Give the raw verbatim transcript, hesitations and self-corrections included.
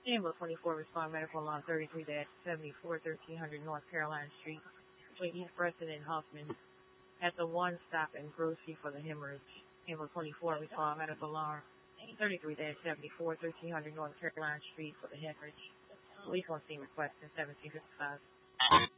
Chamber twenty-four, respond medical alarm thirty-three seventy-four, thirteen hundred North Carolina Street, between East Preston and Huffman, at the one stop in Grocery for the hemorrhage. Chamber twenty-four, respond medical alarm thirty-three seventy-four, thirteen hundred North Carolina Street for the hemorrhage. Police on scene requesting seventeen fifty-five.